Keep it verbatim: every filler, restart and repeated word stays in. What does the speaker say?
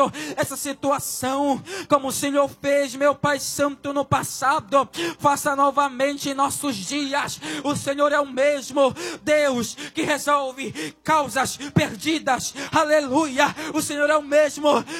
essa situação, como o Senhor fez, meu Pai Santo, no passado, faça novamente em nossos dias. O Senhor é o mesmo Deus que resolve causas perdidas, aleluia. O Senhor é o mesmo